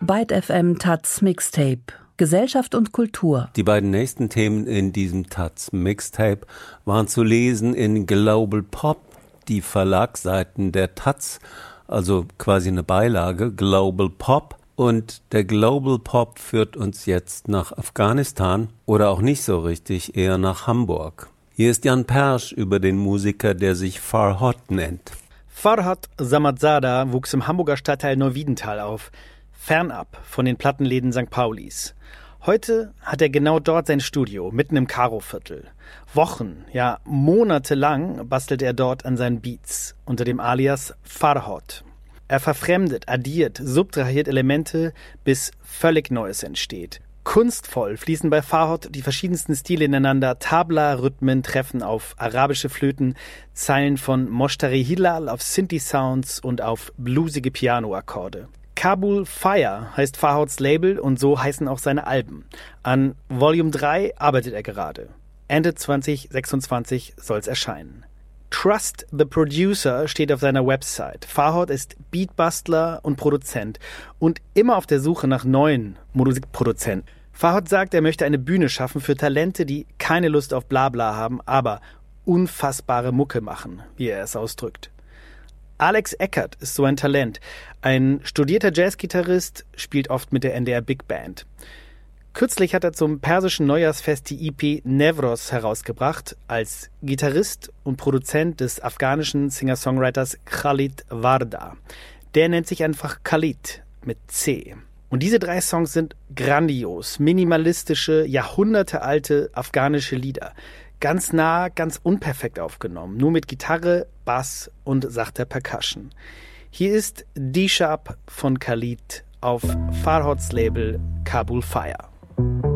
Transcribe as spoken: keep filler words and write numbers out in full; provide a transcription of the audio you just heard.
Byte F M Taz Mixtape. Gesellschaft und Kultur. Die beiden nächsten Themen in diesem Taz Mixtape waren zu lesen in Global Pop, die Verlagsseiten der Taz, also quasi eine Beilage, Global Pop. Und der Global Pop führt uns jetzt nach Afghanistan oder auch nicht so richtig, eher nach Hamburg. Hier ist Jan Persch über den Musiker, der sich Farhod nennt. Farhod Samadzada wuchs im Hamburger Stadtteil Neuwiedental auf, fernab von den Plattenläden Sankt Paulis. Heute hat er genau dort sein Studio, mitten im Karo-Viertel. Wochen, ja monatelang bastelt er dort an seinen Beats, unter dem Alias Farhod. Er verfremdet, addiert, subtrahiert Elemente, bis völlig Neues entsteht. Kunstvoll fließen bei Farhod die verschiedensten Stile ineinander. Tabla-Rhythmen treffen auf arabische Flöten, Zeilen von Moshtari Hilal auf Synthi-Sounds und auf bluesige Piano-Akkorde. Kabul Fire heißt Farhods Label und so heißen auch seine Alben. An Volume drei arbeitet er gerade. Ende zwanzig sechsundzwanzig soll's erscheinen. Trust the Producer steht auf seiner Website. Farhod ist Beatbastler und Produzent und immer auf der Suche nach neuen Musikproduzenten. Farhod sagt, er möchte eine Bühne schaffen für Talente, die keine Lust auf Blabla haben, aber unfassbare Mucke machen, wie er es ausdrückt. Alex Eckert ist so ein Talent. Ein studierter Jazzgitarrist, spielt oft mit der N D R Big Band. Kürzlich hat er zum persischen Neujahrsfest die E P Nevros herausgebracht, als Gitarrist und Produzent des afghanischen Singer-Songwriters Khalid Warda. Der nennt sich einfach Khalid mit C. Und diese drei Songs sind grandios, minimalistische, jahrhundertealte afghanische Lieder. Ganz nah, ganz unperfekt aufgenommen, nur mit Gitarre, Bass und sachter Percussion. Hier ist D-Sharp von Khalid auf Farhods Label Kabul Fire.